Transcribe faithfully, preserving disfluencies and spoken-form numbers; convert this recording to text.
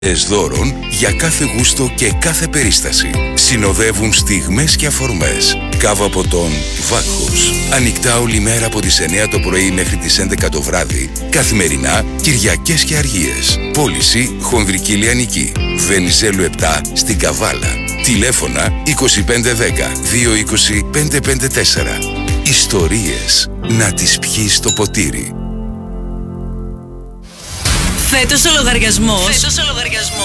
δώρων για κάθε γούστο και κάθε περίσταση. Συνοδεύουν στιγμές και αφορμές. Κάβα ποτών Βάκχος. Ανοιχτά όλη μέρα από τις εννιά το πρωί μέχρι τις έντεκα το βράδυ. Καθημερινά, Κυριακές και Αργίες. Πώληση Χονδρική Λιανική. Βενιζέλου επτά στην Καβάλα. Τηλέφωνα είκοσι πέντε δέκα δύο είκοσι πέντε πέντε τέσσερα. Ιστορίες να τις πιείς στο ποτήρι. Φέτος ο λογαριασμός, Φέτος ο λογαριασμός